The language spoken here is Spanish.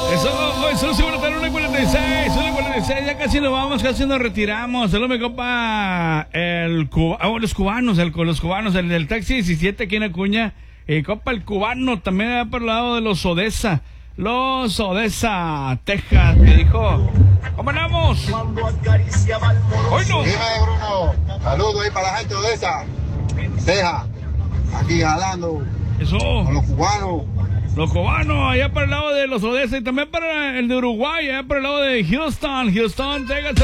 Eso, seguro está en 1:46, ya casi nos vamos, casi nos retiramos. Saludos, mi compa, los cubanos, el del taxi 17 aquí en Acuña. Compa, el cubano, también va por el lado de los Odessa, Texas, que dijo, ¿cómo andamos? Hoy no. Dime, Bruno, saludos ahí para la gente de Odessa, Texas, aquí jalando. Eso. Con los cubanos. Los cubanos, allá por el lado de los Odessa, y también para el de Uruguay, allá por el lado de Houston, Texas.